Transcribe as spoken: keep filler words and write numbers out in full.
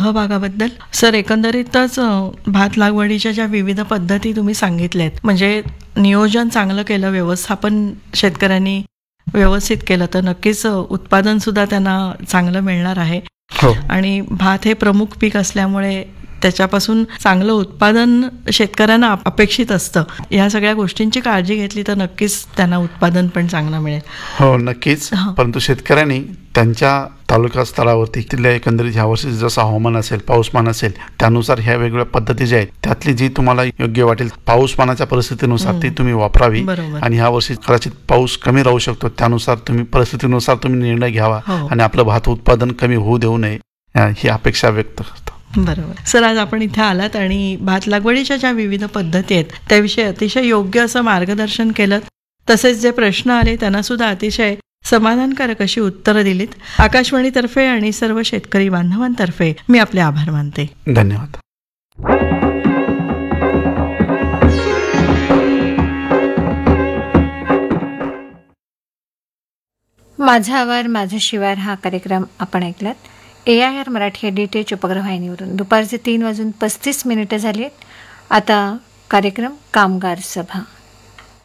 सहभागाबद्दल. सर, एकंदरीतच अ, भात लागवडीच्या ज्या विविध पद्धती तुम्ही सांगितल्यात, म्हणजे नियोजन चांगलं केलं, व्यवस्थापन शेतकऱ्यांनी व्यवस्थित केलं तर नक्कीच उत्पादन सुद्धा त्यांना चांगलं मिळणार आहे. हो. आणि भात हे प्रमुख पीक असल्यामुळे त्याच्यापासून चांगलं उत्पादन शेतकऱ्यांना अपेक्षित असतं. या सगळ्या गोष्टींची काळजी घेतली तर नक्कीच त्यांना उत्पादन पण चांगलं मिळेल. हो, नक्कीच. परंतु शेतकऱ्यांनी त्यांच्या तालुका स्तरावरती तिथल्या एकंदरीत ह्या वर्षी जसं हवामान असेल, पाऊसमान असेल, त्यानुसार ह्या वेगवेगळ्या पद्धती ज्या आहेत त्यातली जी तुम्हाला योग्य वाटेल पाऊसमानाच्या परिस्थितीनुसार ती तुम्ही वापरावी. आणि ह्या वर्षी कदाचित पाऊस कमी राहू शकतो, त्यानुसार तुम्ही परिस्थितीनुसार तुम्ही निर्णय घ्यावा आणि आपलं भात उत्पादन कमी होऊ देऊ नये ही अपेक्षा व्यक्त करतो. बरोबर. सर, आज आपण इथे आलात आणि भात लागवडीच्या ज्या विविध पद्धती आहेत त्याविषयी अतिशय योग्य असं मार्गदर्शन केलं. तसेच जे प्रश्न आले त्यांना सुद्धा अतिशय समाधानकारक अशी उत्तरं दिलीत. आकाशवाणीतर्फे आणि सर्व शेतकरी बांधवांतर्फे मी आपले आभार मानते. धन्यवाद. माझा आवार माझं शिवार हा कार्यक्रम आपण ऐकलात. ए I R Marathi D T H उपग्रहवाहिनीवरून. दुपारचे तीन वाजून पस्तीस मिनिटं झाली. आता कार्यक्रम कामगार सभा.